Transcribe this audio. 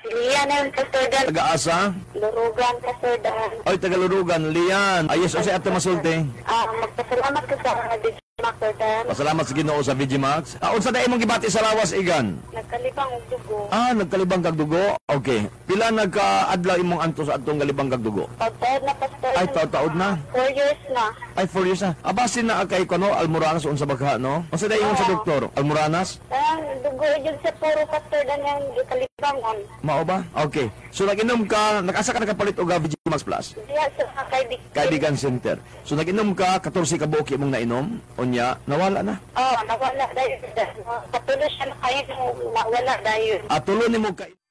Lian na yung Pastor Dan. Taga-asa? Lurugan, Pastor Dan. Oy, taga-Lurugan, Lian. Ayos, o si Ate Masulti. Magpasalamat ka sa DJ Pastor Dan. Pasalamat sa Ginoo sa VGMax. Unsa na imong gibati sa lawas, Igan? Nagkalibang og dugo. Nagkalibang kag dugo. Okay. Pila nagka-adlaw imong anto sa atong galibang kag dugo? Pagtaod na, Pastor. Ay, taod na. 4 years na. Ay, 4 years na. Abasin na kay kono Almoranas unsa bagha, no? Unsa na ingon sa doktor? Almoranas? Ang dugo yun sa puro Pastor Dan yung ikalibangon. Mao ba? Okay. So nag-inom ka, nag-asa ka nakapalit og VGMax Plus? Diya sa Kaibigan Center. So nag-inom ka 14 ka buok imong nainom, unya nawala na. nawala dahil. Patuloy siya na kayo nawala dahil. Tulo nimo ka